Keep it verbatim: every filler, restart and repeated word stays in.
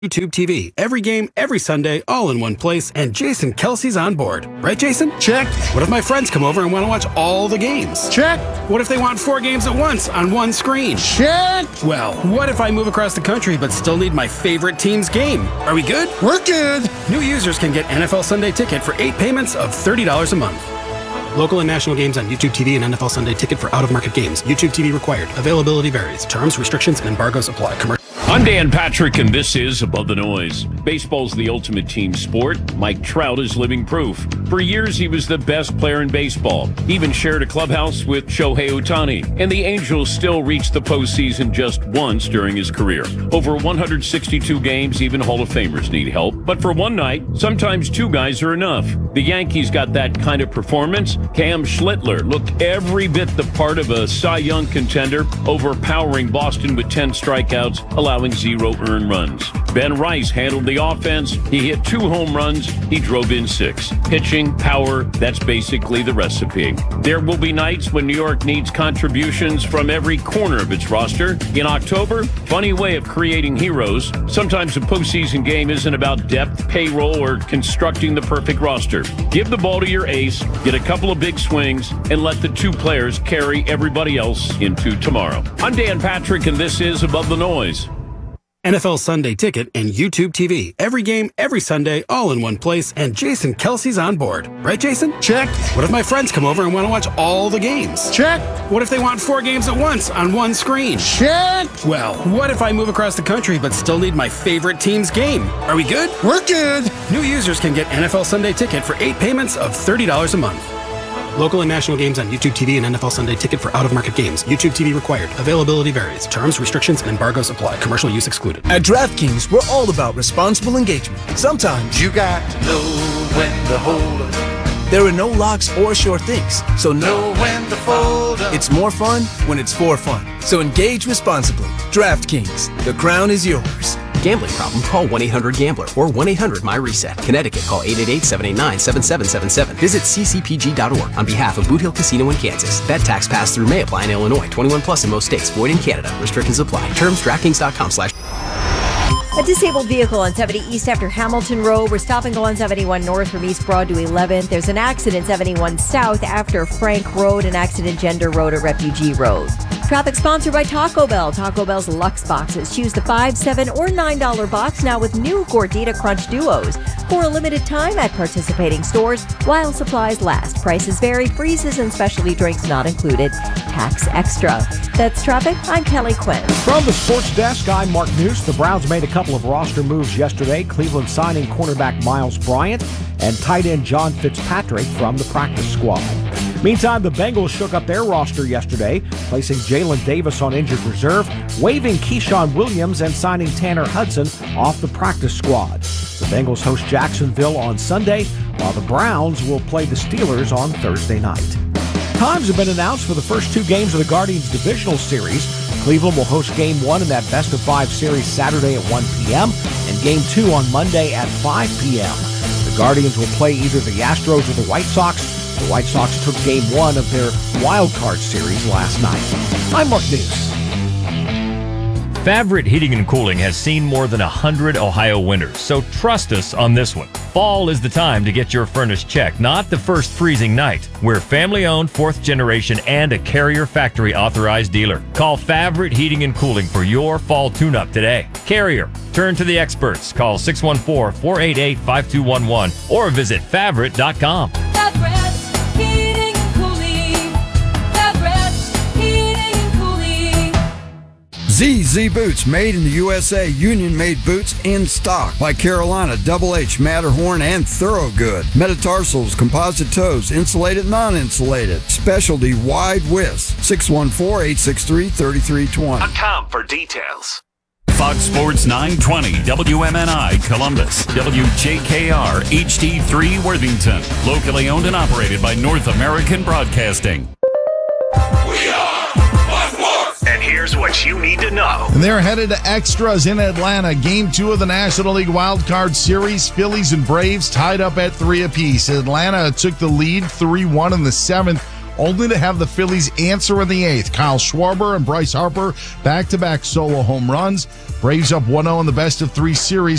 YouTube T V. Every game, every Sunday, all in one place, and Jason Kelsey's on board. Right, Jason? Check. What if my friends come over and want to watch all the games? Check. What if they want four games at once on one screen? Check. Well, what if I move across the country but still need my favorite team's game? Are we good? We're good. New users can get N F L Sunday Ticket for eight payments of thirty dollars a month. Local and national games on YouTube T V and N F L Sunday Ticket for out-of-market games. YouTube T V required. Availability varies. Terms, restrictions, and embargoes apply. Commercial. I'm Dan Patrick, and this is Above the Noise. Baseball's the ultimate team sport. Mike Trout is living proof. For years, he was the best player in baseball. He even shared a clubhouse with Shohei Ohtani. And the Angels still reached the postseason just once during his career. Over one hundred sixty-two games, even Hall of Famers need help. But for one night, sometimes two guys are enough. The Yankees got that kind of performance. Cam Schlittler looked every bit the part of a Cy Young contender, overpowering Boston with ten strikeouts, allowing zero earned runs. Ben Rice handled the offense. He hit two home runs. He drove in six. Pitching, power, that's basically the recipe. There will be nights when New York needs contributions from every corner of its roster. In October, funny way of creating heroes. Sometimes a postseason game isn't about depth, payroll, or constructing the perfect roster. Give the ball to your ace, get a couple of big swings, and let the two players carry everybody else into tomorrow. I'm Dan Patrick, and this is Above the Noise. N F L Sunday Ticket and YouTube T V. Every game, every Sunday, all in one place, and Jason Kelsey's on board. Right, Jason? Check. What if my friends come over and want to watch all the games? Check. What if they want four games at once on one screen? Check. Well, what if I move across the country but still need my favorite team's game? Are we good? We're good. New users can get N F L Sunday Ticket for eight payments of thirty dollars a month. Local and national games on YouTube T V and N F L Sunday Ticket for out-of-market games. YouTube T V required. Availability varies. Terms, restrictions, and embargoes apply. Commercial use excluded. At DraftKings, we're all about responsible engagement. Sometimes you got to know when to hold up. There are no locks or sure things, so know when to fold up. It's more fun when it's for fun. So engage responsibly. DraftKings, the crown is yours. Gambling problem? Call one eight hundred gambler or one eight hundred my reset. Connecticut, call eight eight eight, seven eight nine, seven seven seven seven. Visit c c p g dot org on behalf of Boot Hill Casino in Kansas. That tax pass-through may apply in Illinois. twenty-one plus in most states. Void in Canada. Restrictions apply. Terms, DraftKings.com slash... A disabled vehicle on seventy East after Hamilton Road. We're stopping go on seventy-one North from East Broad to eleventh. There's an accident seventy-one South after Frank Road, an accident Gender Road at Refugee Road. Traffic sponsored by Taco Bell. Taco Bell's Luxe Boxes. Choose the five, seven, or nine dollar box now with new Gordita Crunch Duos. For a limited time at participating stores while supplies last. Prices vary. Freezes and specialty drinks not included. Tax extra. That's traffic. I'm Kelly Quinn. From the sports desk, I'm Mark News. The Browns made a couple of roster moves yesterday. Cleveland signing cornerback Miles Bryant and tight end John Fitzpatrick from the practice squad. Meantime, the Bengals shook up their roster yesterday, placing Jalen Davis on injured reserve, waiving Keyshawn Williams, and signing Tanner Hudson off the practice squad. The Bengals host Jacksonville on Sunday, while the Browns will play the Steelers on Thursday night. Times have been announced for the first two games of the Guardians Divisional Series. Cleveland will host Game one in that best-of-five series Saturday at one p.m. and Game two on Monday at five p.m. The Guardians will play either the Astros or the White Sox. The White Sox took Game one of their wild card series last night. I'm Mark News. Favorite Heating and Cooling has seen more than one hundred Ohio winters, so trust us on this one. Fall is the time to get your furnace checked, not the first freezing night. We're family-owned, fourth generation, and a Carrier factory authorized dealer. Call Favorite Heating and Cooling for your fall tune-up today. Carrier, turn to the experts. Call six one four, four eight eight, five two one one or visit favorite dot com. Z Z Boots, made in the U S A, union-made boots in stock by Carolina, Double H, Matterhorn, and Thorogood. Metatarsals, composite toes, insulated, non-insulated. Specialty wide widths. six one four, eight six three, three three two zero. .com for details. Fox Sports nine twenty, W M N I Columbus, W J K R H D three Worthington. Locally owned and operated by North American Broadcasting. We are And here's what you need to know. And they're headed to extras in Atlanta. Game two of the National League Wild Card Series. Phillies and Braves tied up at three apiece. Atlanta took the lead three one in the seventh, only to have the Phillies answer in the eighth. Kyle Schwarber and Bryce Harper back-to-back solo home runs. Braves up one oh in the best of three series.